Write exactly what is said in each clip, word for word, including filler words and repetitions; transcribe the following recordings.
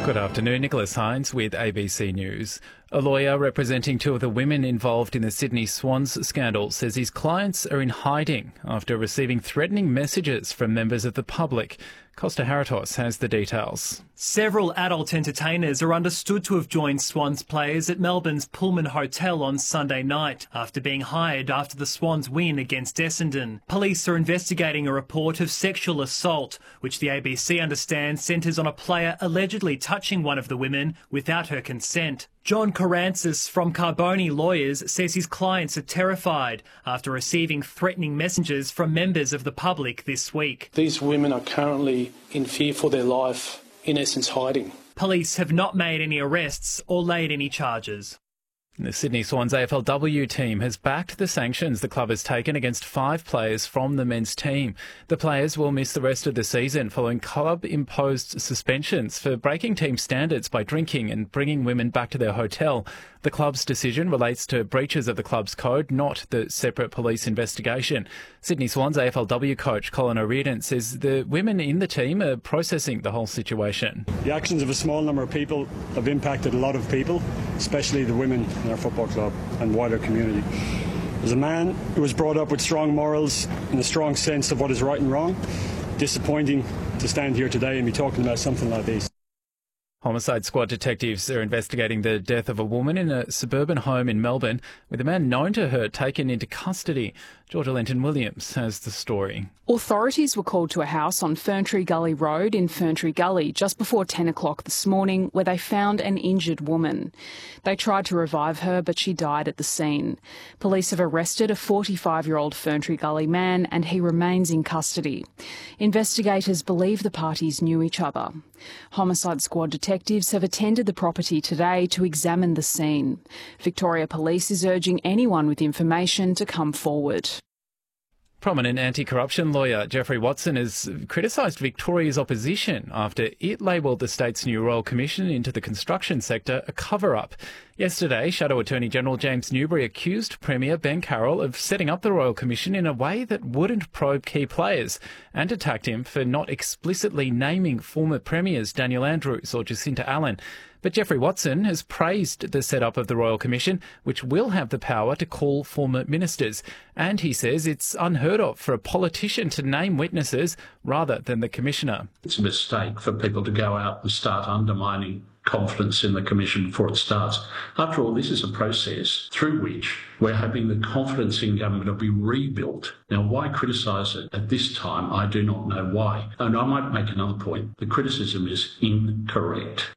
Good afternoon, Nicholas Hines with A B C News. A lawyer representing two of the women involved in the Sydney Swans scandal says his clients are in hiding after receiving threatening messages from members of the public. Costa Haratos has the details. Several adult entertainers are understood to have joined Swans players at Melbourne's Pullman Hotel on Sunday night after being hired after the Swans win against Essendon. Police are investigating a report of sexual assault, which the A B C understands centres on a player allegedly touching one of the women without her consent. John Karantzis from Carboni Lawyers says his clients are terrified after receiving threatening messages from members of the public this week. These women are currently in fear for their life, in essence hiding. Police have not made any arrests or laid any charges. The Sydney Swans A F L W team has backed the sanctions the club has taken against five players from the men's team. The players will miss the rest of the season following club-imposed suspensions for breaking team standards by drinking and bringing women back to their hotel. The club's decision relates to breaches of the club's code, not the separate police investigation. Sydney Swans A F L W coach Colin O'Riordan says the women in the team are processing the whole situation. The actions of a small number of people have impacted a lot of people, especially the women in our football club and wider community. As a man who was brought up with strong morals and a strong sense of what is right and wrong, disappointing to stand here today and be talking about something like this. Homicide Squad detectives are investigating the death of a woman in a suburban home in Melbourne, with a man known to her taken into custody. Georgia Lenton-Williams has the story. Authorities were called to a house on Ferntree Gully Road in Ferntree Gully just before ten o'clock this morning, where they found an injured woman. They tried to revive her, but she died at the scene. Police have arrested a forty-five-year-old Ferntree Gully man, and he remains in custody. Investigators believe the parties knew each other. Homicide Squad detectives have attended the property today to examine the scene. Victoria Police is urging anyone with information to come forward. Prominent anti-corruption lawyer Geoffrey Watson has criticised Victoria's opposition after it labelled the state's new Royal Commission into the construction sector a cover-up. Yesterday, Shadow Attorney-General James Newbury accused Premier Ben Carroll of setting up the Royal Commission in a way that wouldn't probe key players, and attacked him for not explicitly naming former Premiers Daniel Andrews or Jacinta Allen. But Geoffrey Watson has praised the setup of the Royal Commission, which will have the power to call former ministers. And he says it's unheard of for a politician to name witnesses rather than the Commissioner. It's a mistake for people to go out and start undermining confidence in the Commission before it starts. After all, this is a process through which we're hoping the confidence in government will be rebuilt. Now, why criticise it at this time? I do not know why. And I might make another point. The criticism is incorrect.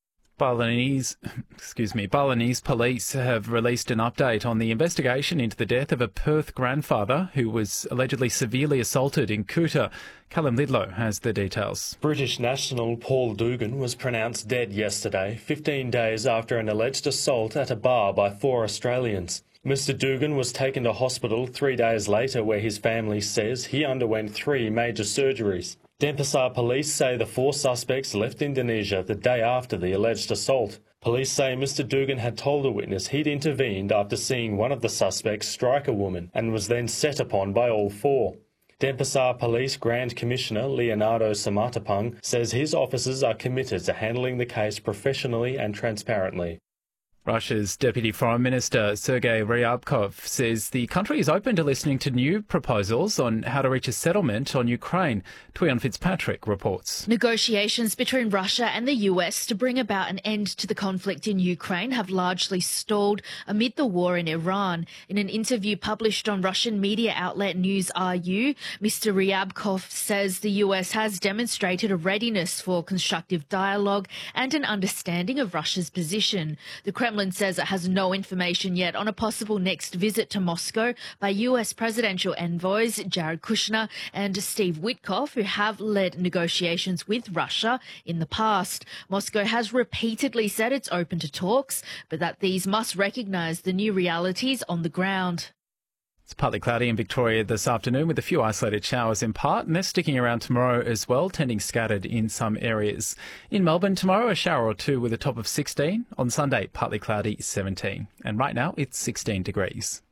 Balinese, excuse me, Balinese police have released an update on the investigation into the death of a Perth grandfather who was allegedly severely assaulted in Kuta. Callum Lidlow has the details. British national Paul Dugan was pronounced dead yesterday, fifteen days after an alleged assault at a bar by four Australians. Mister Dugan was taken to hospital three days later, where his family says he underwent three major surgeries. Denpasar police say the four suspects left Indonesia the day after the alleged assault. Police say Mister Dugan had told a witness he'd intervened after seeing one of the suspects strike a woman and was then set upon by all four. Denpasar Police Grand Commissioner Leonardo Samatapang says his officers are committed to handling the case professionally and transparently. Russia's Deputy Foreign Minister Sergei Ryabkov says the country is open to listening to new proposals on how to reach a settlement on Ukraine. Tuyan Fitzpatrick reports. Negotiations between Russia and the U S to bring about an end to the conflict in Ukraine have largely stalled amid the war in Iran. In an interview published on Russian media outlet News R U, Mister Ryabkov says the U S has demonstrated a readiness for constructive dialogue and an understanding of Russia's position. The Kremlin says it has no information yet on a possible next visit to Moscow by U S presidential envoys Jared Kushner and Steve Witkoff, who have led negotiations with Russia in the past. Moscow has repeatedly said it's open to talks, but that these must recognise the new realities on the ground. It's partly cloudy in Victoria this afternoon with a few isolated showers in part, and they're sticking around tomorrow as well, tending scattered in some areas. In Melbourne tomorrow, a shower or two with a top of sixteen. On Sunday, partly cloudy, seventeen. And right now, it's sixteen degrees.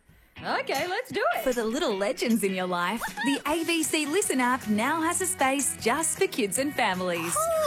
Okay, let's do it. For the little legends in your life, the A B C Listen app now has a space just for kids and families.